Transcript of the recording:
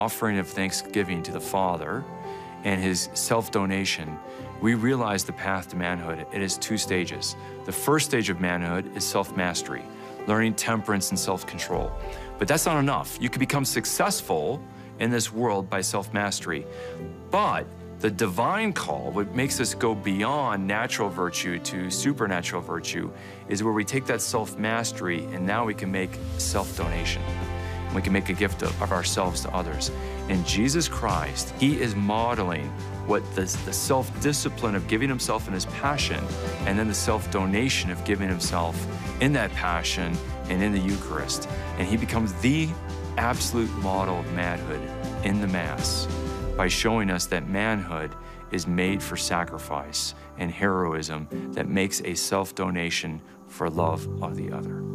offering of thanksgiving to the Father and his self-donation, we realize the path to manhood. It is 2 stages. The first stage of manhood is self-mastery, learning temperance and self-control. But that's not enough. You can become successful in this world by self-mastery. But the divine call, what makes us go beyond natural virtue to supernatural virtue, is where we take that self-mastery and now we can make self-donation. We can make a gift of ourselves to others. In Jesus Christ, he is modeling what the self-discipline of giving himself in his passion, and then the self-donation of giving himself in that passion and in the Eucharist. And he becomes the absolute model of manhood in the Mass by showing us that manhood is made for sacrifice and heroism that makes a self-donation for love of the other.